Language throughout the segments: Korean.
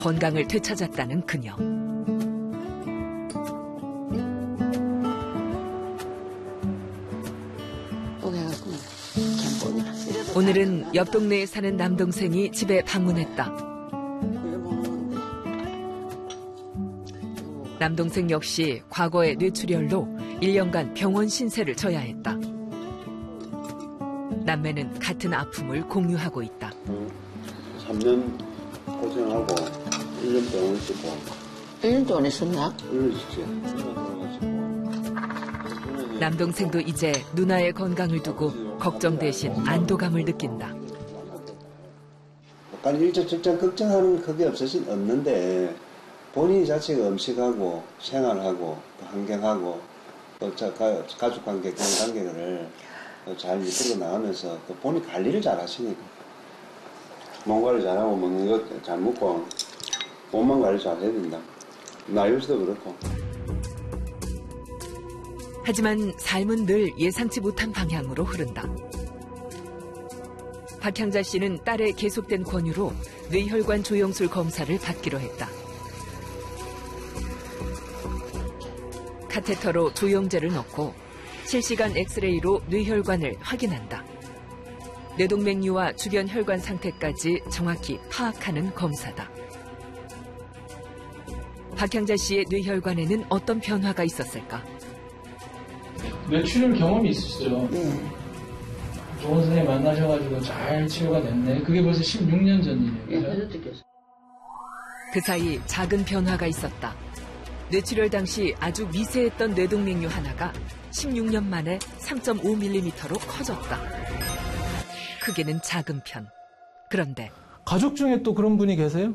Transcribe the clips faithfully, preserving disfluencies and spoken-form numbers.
건강을 되찾았다는 그녀. 오늘은 옆 동네에 사는 남동생이 집에 방문했다. 남동생 역시 과거의 뇌출혈로 일 년간 병원 신세를 져야 했다. 남매는 같은 아픔을 공유하고 있다. 삼 년 고생하고 일 년 병원 있었고. 일 년 동안 있었나? 일 년 있었지. 남동생도 이제 누나의 건강을 두고 걱정 대신 안도감을 느낀다. 약간 일적 직장 걱정하는 그게 없으신 없는데 본인 자체가 음식하고 생활하고 또 환경하고 또 가족관계 그런 관계를 잘 이끌어 나가면서 또 본인 관리를 잘 하시니까 몸 관리 잘하고 먹는 것 잘 먹고 몸만 관리 잘 해야 된다. 나이로서도 그렇고. 하지만 삶은 늘 예상치 못한 방향으로 흐른다. 박향자 씨는 딸의 계속된 권유로 뇌혈관 조영술 검사를 받기로 했다. 카테터로 조영제를 넣고 실시간 엑스레이로 뇌혈관을 확인한다. 뇌동맥류와 주변 혈관 상태까지 정확히 파악하는 검사다. 박향자 씨의 뇌혈관에는 어떤 변화가 있었을까? 뇌출혈 경험이 있으시죠? 네. 좋은 선생님 만나셔가지고 잘 치료가 됐네. 그게 벌써 십육 년 전 일이에요. 네, 그죠? 그 사이 작은 변화가 있었다. 뇌출혈 당시 아주 미세했던 뇌동맥류 하나가 십육 년 만에 삼 점 오 밀리미터로 커졌다. 크기는 작은 편. 그런데 가족 중에 또 그런 분이 계세요?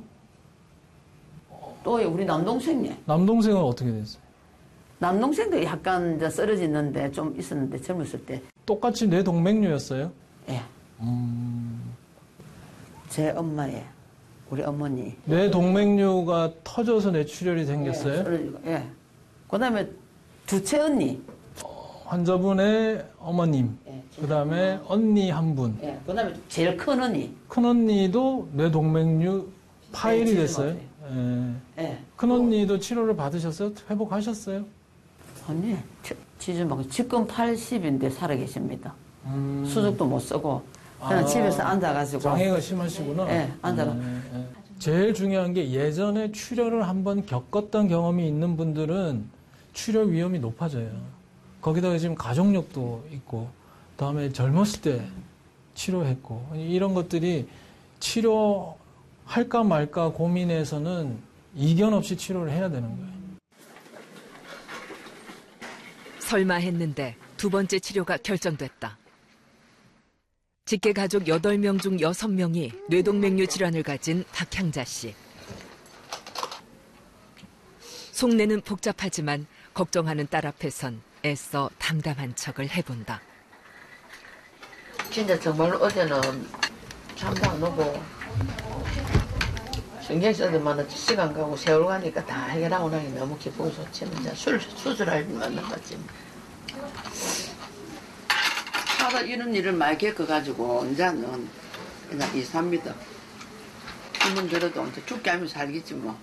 또 우리 남동생네. 남동생은 어떻게 됐어요? 남동생도 약간 이제 쓰러지는데 좀 있었는데 젊었을 때. 똑같이 뇌동맥류였어요? 예. 음... 제 엄마의 우리 어머니. 뇌동맥류가 터져서 뇌출혈이 생겼어요? 예. 쓰러지고, 예. 그다음에 두채 언니. 환자분의 어머님, 예. 그 다음에 언니 한 분. 예. 그다음에 제일 큰 언니. 큰 언니도 뇌동맥류 파열이 네, 됐어요? 예. 예. 큰 언니도 치료를 받으셨어요? 회복하셨어요? 언니, 지금 지금 팔십인데 살아계십니다. 음... 수족도 못 쓰고 그냥 아, 집에서 앉아가지고. 장애가 심하시구나. 예, 앉아가. 예, 예. 제일 중요한 게 예전에 출혈을 한번 겪었던 경험이 있는 분들은 출혈 위험이 높아져요. 거기다가 지금 가족력도 있고, 그다음에 젊었을 때 치료했고, 이런 것들이 치료할까 말까 고민해서는 이견 없이 치료를 해야 되는 거예요. 설마 했는데 두 번째 치료가 결정됐다. 직계 가족 여덟 명 중 여섯 명이 뇌동맥류 질환을 가진 박향자 씨. 속내는 복잡하지만 걱정하는 딸 앞에선 애써 담담한 척을 해본다. 진짜 정말로 어제는 잠도 안 오고 신경 쓰더만 시간 가고 세월 가니까 다 해결하고 나니 너무 기쁘고 좋지. 진짜 술, 수술할 일만 남았지. 하다 이런 일을 많이 겪어가지고 이제는 그냥 이삽니다. 힘은 들어도 이제 죽게 하면 살겠지 뭐.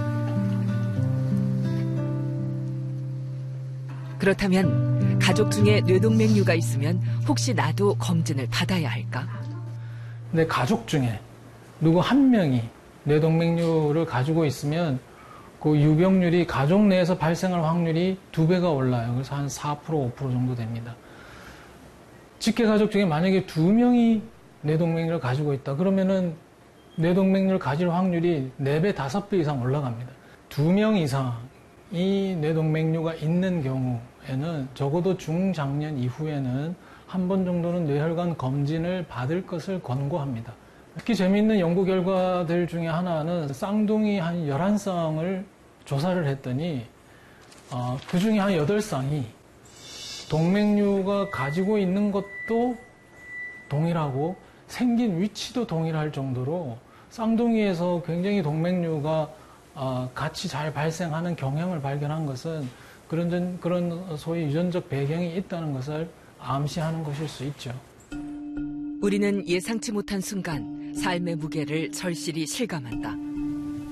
그렇다면 가족 중에 뇌동맥류가 있으면 혹시 나도 검진을 받아야 할까? 근데 가족 중에 누구 한 명이 뇌동맥류를 가지고 있으면 그 유병률이 가족 내에서 발생할 확률이 두 배가 올라요. 그래서 한 사 퍼센트, 오 퍼센트 정도 됩니다. 직계 가족 중에 만약에 두 명이 뇌동맥류를 가지고 있다. 그러면은 뇌동맥류를 가질 확률이 네 배, 다섯 배 이상 올라갑니다. 두 명 이상이 뇌동맥류가 있는 경우에는 적어도 중장년 이후에는 한 번 정도는 뇌혈관 검진을 받을 것을 권고합니다. 특히 재미있는 연구 결과들 중에 하나는 쌍둥이 한 열한 쌍을 조사를 했더니 어, 그 중에 한 여덟 쌍이 동맥류가 가지고 있는 것도 동일하고 생긴 위치도 동일할 정도로 쌍둥이에서 굉장히 동맥류가 어, 같이 잘 발생하는 경향을 발견한 것은 그런, 전, 그런 소위 유전적 배경이 있다는 것을 암시하는 것일 수 있죠. 우리는 예상치 못한 순간 삶의 무게를 절실히 실감한다.